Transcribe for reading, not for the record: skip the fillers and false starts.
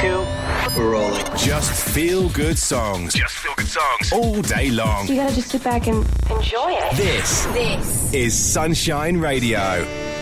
2, we're rolling. Just feel good songs. Just feel good songs. All day long. You gotta just sit back and enjoy it. This is Sunshine Radio.